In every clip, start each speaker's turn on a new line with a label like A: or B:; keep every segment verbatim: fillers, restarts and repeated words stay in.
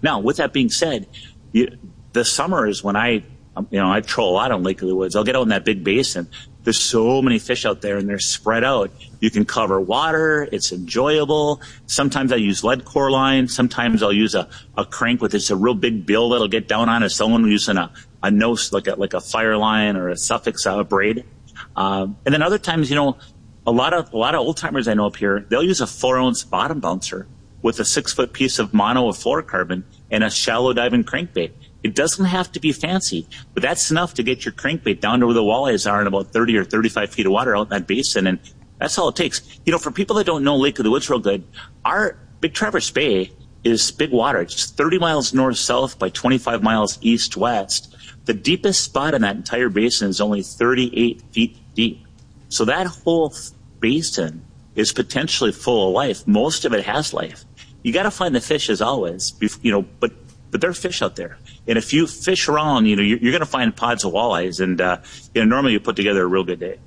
A: Now, with that being said, you, the summers when I, you know, I troll a lot on Lake of the Woods, I'll get out in that big basin. There's so many fish out there and they're spread out. You can cover water. It's enjoyable. Sometimes I use lead core line. Sometimes I'll use a, a crank with it's a real big bill that'll get down on it. Someone using a, a nose, like a, like a fire line or a Suffolk uh, braid. Um, and then other times, you know, a lot of, a lot of old timers I know up here, they'll use a four ounce bottom bouncer with a six foot piece of mono of fluorocarbon and a shallow diving crankbait. It doesn't have to be fancy, but that's enough to get your crankbait down to where the walleyes are in about thirty or thirty-five feet of water out in that basin, and that's all it takes. You know, for people that don't know Lake of the Woods real good, our Big Traverse Bay is big water. It's thirty miles north-south by twenty-five miles east-west. The deepest spot in that entire basin is only thirty-eight feet deep. So that whole basin is potentially full of life. Most of it has life. You got to find the fish as always, you know, but but there are fish out there. And if you fish around, you know, you're, you're going to find pods of walleyes. And, uh, you know, normally you put together a real good day.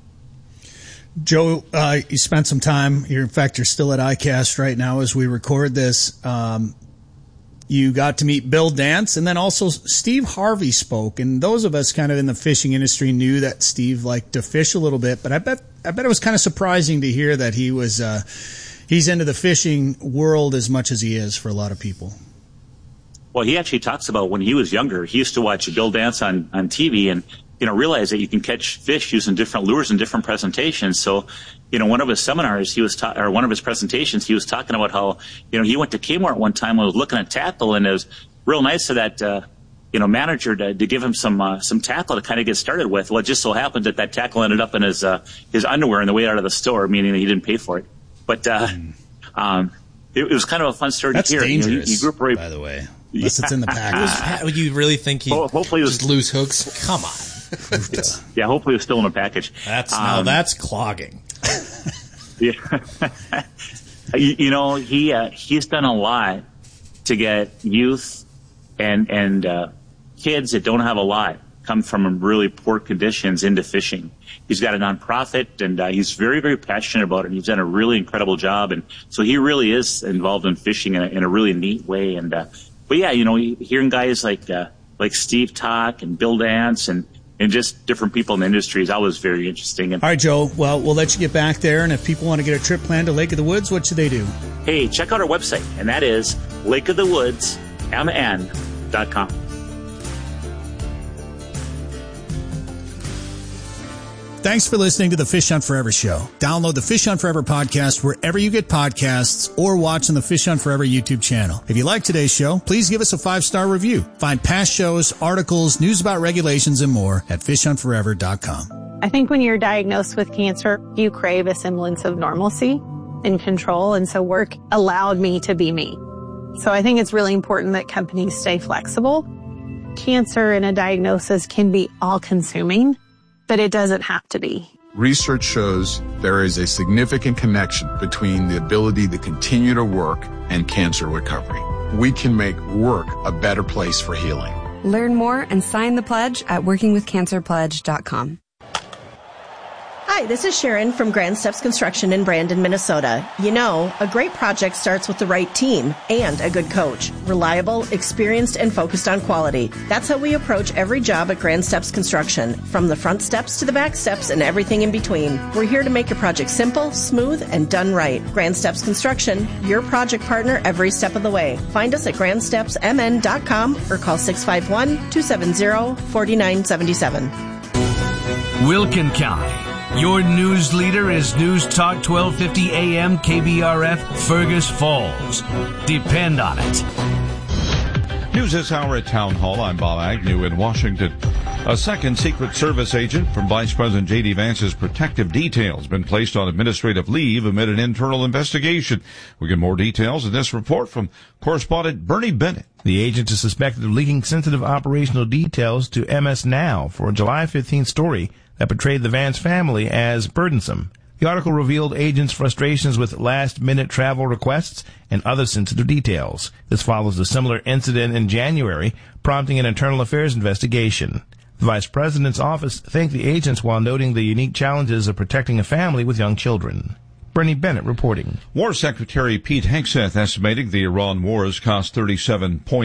B: Joe, uh, you spent some time. You're, in fact, you're still at I CAST right now as we record this. Um, you got to meet Bill Dance, and then also Steve Harvey spoke. And those of us kind of in the fishing industry knew that Steve liked to fish a little bit. But I bet I bet it was kind of surprising to hear that he was uh, he's into the fishing world as much as he is for a lot of people.
A: Well, he actually talks about when he was younger, he used to watch Bill Dance on, on T V and, you know, realize that you can catch fish using different lures and different presentations. So, you know, one of his seminars, he was, ta- or one of his presentations, he was talking about how, you know, he went to Kmart one time and was looking at tackle, and it was real nice of that, uh, you know, manager to, to give him some, uh, some tackle to kind of get started with. Well, it just so happened that that tackle ended up in his, uh, his underwear on the way out of the store, meaning that he didn't pay for it. But, uh, mm. um, it, it was kind of a fun story
B: That's
A: to hear.
B: Dangerous,
A: you know, he, he grew up right,
B: by the way. Unless yeah. it's in the package.
C: Would you really think he
A: well, hopefully it was,
C: just lose hooks? Come on.
A: Yeah, hopefully it was still in the package.
C: That's
A: um,
C: now that's clogging.
A: Yeah. you, you know, he uh, he's done a lot to get youth and and uh, kids that don't have a lot come from really poor conditions into fishing. He's got a nonprofit, and uh, he's very, very passionate about it. He's done a really incredible job, and so he really is involved in fishing in a, in a really neat way. And uh, but yeah, you know, hearing guys like uh, like Steve talk and Bill Dance and and just different people in the industry is always very interesting. And
B: all right, Joe. Well, we'll let you get back there, and if people want to get a trip planned to Lake of the Woods, what should they do?
A: Hey, check out our website, and that is lake of the woods m n dot com.
B: Thanks for listening to the Fish Hunt Forever show. Download the Fish Hunt Forever podcast wherever you get podcasts or watch on the Fish Hunt Forever YouTube channel. If you like today's show, please give us a five-star review. Find past shows, articles, news about regulations, and more at fish hunt forever dot com.
D: I think when you're diagnosed with cancer, you crave a semblance of normalcy and control, and so work allowed me to be me. So I think it's really important that companies stay flexible. Cancer and a diagnosis can be all-consuming, but it doesn't have to be.
E: Research shows there is a significant connection between the ability to continue to work and cancer recovery. We can make work a better place for healing.
F: Learn more and sign the pledge at working with cancer pledge dot com.
G: Hi, this is Sharon from Grand Steps Construction in Brandon, Minnesota. You know, a great project starts with the right team and a good coach. Reliable, experienced, and focused on quality. That's how we approach every job at Grand Steps Construction, from the front steps to the back steps and everything in between. We're here to make your project simple, smooth, and done right. Grand Steps Construction, your project partner every step of the way. Find us at grand steps m n dot com or call six five one, two seven zero, four nine seven seven.
H: Wilkin County. Your news leader is News Talk twelve fifty A M K B R F Fergus Falls. Depend on it.
I: News this hour at Town Hall. I'm Bob Agnew in Washington. A second Secret Service agent from Vice President J D. Vance's protective detail has been placed on administrative leave amid an internal investigation. We get more details in this report from correspondent Bernie Bennett.
J: The agent is suspected of leaking sensitive operational details to M S Now for a July fifteenth story that portrayed the Vance family as burdensome. The article revealed agents' frustrations with last-minute travel requests and other sensitive details. This follows a similar incident in January, prompting an internal affairs investigation. The Vice President's office thanked the agents while noting the unique challenges of protecting a family with young children. Bernie Bennett reporting.
I: War Secretary Pete Hegseth estimating the Iran war has cost thirty-seven point